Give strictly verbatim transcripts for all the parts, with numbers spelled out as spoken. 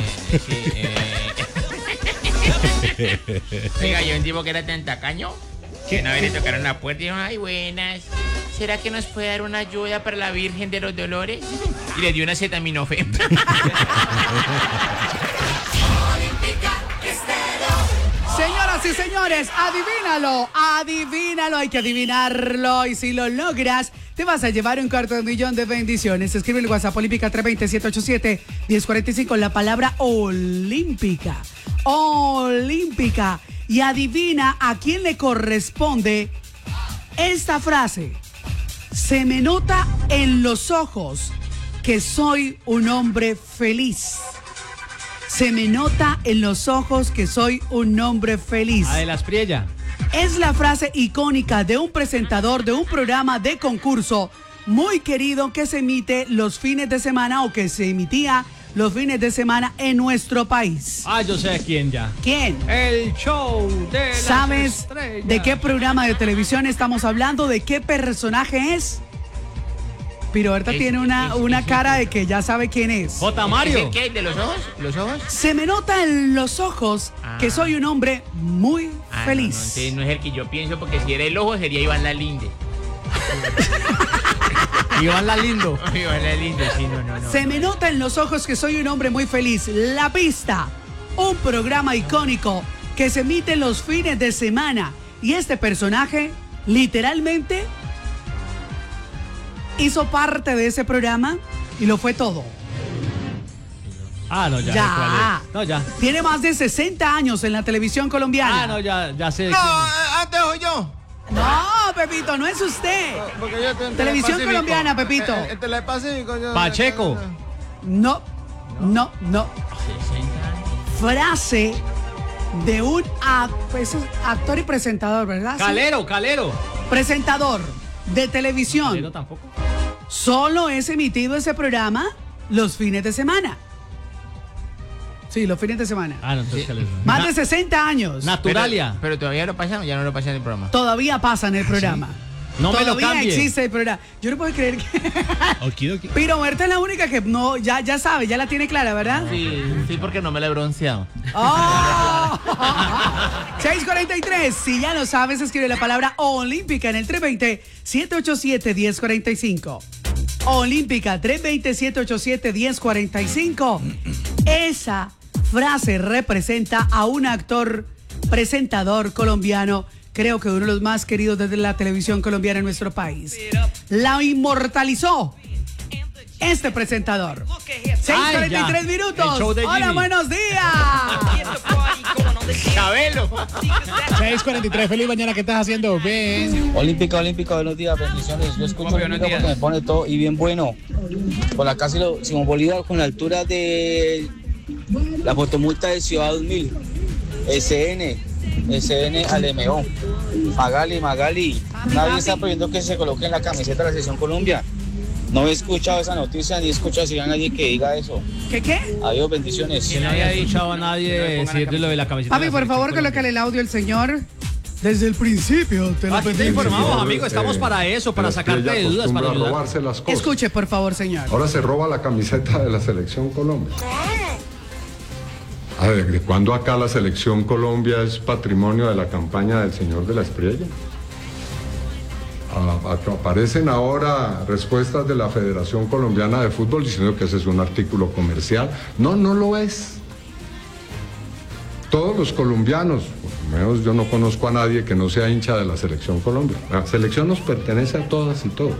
Ajá. Sí, eh. Oiga, yo un tipo que era tan tacaño que una vez le tocaron la puerta y dijo, ay, buenas, ¿será que nos puede dar una ayuda para la Virgen de los Dolores? Y le dio una acetaminofén. Señoras y señores, adivínalo, adivínalo, hay que adivinarlo y si lo logras, te vas a llevar un cuarto de millón de bendiciones. Escribe el WhatsApp Olímpica tres dos cero, siete ocho siete, uno cero cuatro cinco, la palabra olímpica, olímpica, y adivina a quién le corresponde esta frase. Se me nota en los ojos que soy un hombre feliz. Se me nota en los ojos que soy un hombre feliz. Adela Aspriella. Es la frase icónica de un presentador de un programa de concurso muy querido que se emite los fines de semana o que se emitía los fines de semana en nuestro país. Ah, yo sé quién ya. ¿Quién? El show de las ¿Sabes estrellas. de qué programa de televisión estamos hablando? ¿De qué personaje es? Piroberta Es- tiene una, es- una es- cara de que ya sabe quién es. J. ¿Es Mario. el qué? ¿De los ojos? ¿Los ojos? Se me nota en los ojos Ah. que soy un hombre muy Ah, feliz. No, no, entonces no es el que yo pienso, porque si era el ojo sería Iván Lalinde. Iván Lalindo. Iván Lalinde, sí, no, no, no. Se me nota en los ojos que soy un hombre muy feliz. La Pista, un programa icónico que se emite los fines de semana. Y este personaje, literalmente, hizo parte de ese programa y lo fue todo. Ah, no, ya. Ya. sé cuál es. No, ya. Tiene más de sesenta años en la televisión colombiana. Ah, no, ya, ya sé. No, quién es. antes soy yo. No, Pepito, no es usted. Porque yo estoy en Televisión Telepacífico. colombiana, Pepito. En, en Telepacífico. yo- Pacheco. No, no, no. Frase de un ac- pues, actor y presentador, ¿verdad? Sí. Calero, Calero. Presentador de Calero televisión. tampoco. Solo es emitido ese programa los fines de semana. Sí, los fines de semana. Ah, no, entonces Calero. Más de sesenta años. Naturalia. Pero, pero todavía lo pasan o ya no lo pasan en el programa. Todavía pasa en el programa. No me lo Todavía cambie. existe el programa. Yo no puedo creer que... Okidoki. Pero Berta es la única que no, ya, ya sabe, ya la tiene clara, ¿verdad? Sí, sí, porque no me la he bronceado. ¡Oh! seis cuarenta y tres. Si ya lo sabes, escribe la palabra olímpica en el tres dos cero, siete ocho siete, uno cero cuatro cinco. Olímpica, tres dos cero, siete ocho siete, uno cero cuatro cinco. Esa frase representa a un actor, presentador colombiano, creo que uno de los más queridos desde la televisión colombiana en nuestro país. La inmortalizó este presentador. seis cuarenta y tres ya. minutos. El show de Hola, Jimmy. buenos días. Chabelo. seis cuarenta y tres, feliz mañana, ¿qué estás haciendo? Ven. Olímpica, Olímpica, buenos días, bendiciones. Yo escucho Buenos Olímpica días. porque me pone todo y bien bueno. Por acá Simón Bolívar con la altura de la fotomulta de Ciudad dos mil. S N, S N al M O. Magali, Magali. Nadie está pidiendo que se coloque en la camiseta de la Selección Colombia. No he escuchado esa noticia ni he escuchado si hay nadie que diga eso. ¿Qué qué? Adiós, bendiciones. Que no había escuchado a nadie decirle lo de la camiseta. Papi, de la por selección favor, Colombia. colócale el audio al señor. Desde el principio te lo Aquí te pedí. informamos, amigo. Estamos para eso, para sacarte de dudas, para acostumbra a ayudar. robarse las cosas. Escuche, por favor, señor. Ahora se roba la camiseta de la Selección Colombia. A ver, ¿de cuándo acá la Selección Colombia es patrimonio de la campaña del señor de la Espriella? Ah, acá aparecen ahora respuestas de la Federación Colombiana de Fútbol diciendo que ese es un artículo comercial. No, no lo es. Todos los colombianos, por lo menos yo no conozco a nadie que no sea hincha de la Selección Colombia. La selección nos pertenece a todas y todos.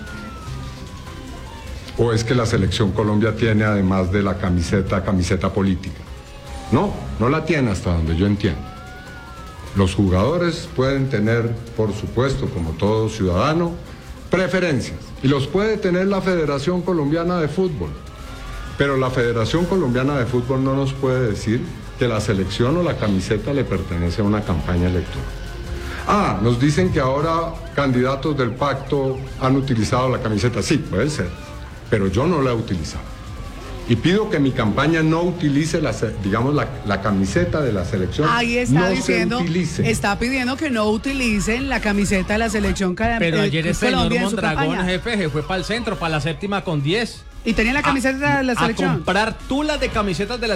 ¿O es que la Selección Colombia tiene, además de la camiseta, camiseta política? No, no la tiene hasta donde yo entiendo. Los jugadores pueden tener, por supuesto, como todo ciudadano, preferencias. Y los puede tener la Federación Colombiana de Fútbol. Pero la Federación Colombiana de Fútbol no nos puede decir que la selección o la camiseta le pertenece a una campaña electoral. Ah, nos dicen que ahora candidatos del pacto han utilizado la camiseta. Sí, puede ser, pero yo no la he utilizado. Y pido que mi campaña no utilice, la, digamos, la, la camiseta de la selección. Ahí está no diciendo, se utilice. está pidiendo que no utilicen la camiseta de la selección ca- Pero eh, ayer el señor Colombia en su Mondragón, campaña. jefe, se fue para el centro, para la séptima con diez. Y tenía la camiseta de la A selección. comprar tulas de camisetas de la